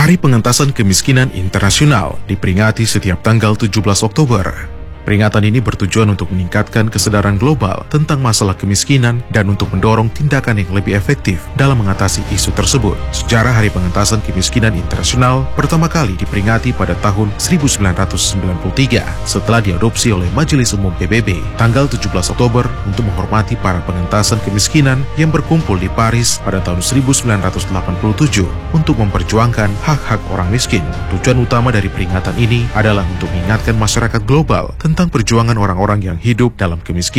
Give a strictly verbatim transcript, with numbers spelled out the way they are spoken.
Hari Pengentasan Kemiskinan Internasional diperingati setiap tanggal tujuh belas Oktober. Peringatan ini bertujuan untuk meningkatkan kesadaran global tentang masalah kemiskinan dan untuk mendorong tindakan yang lebih efektif dalam mengatasi isu tersebut. Sejarah Hari Pengentasan Kemiskinan Internasional pertama kali diperingati pada tahun seribu sembilan ratus sembilan puluh tiga setelah diadopsi oleh Majelis Umum P B B tanggal tujuh belas Oktober untuk menghormati para pengentasan kemiskinan yang berkumpul di Paris pada tahun seribu sembilan ratus delapan puluh tujuh untuk memperjuangkan hak-hak orang miskin. Tujuan utama dari peringatan ini adalah untuk mengingatkan masyarakat global tentang perjuangan orang-orang yang hidup dalam kemiskinan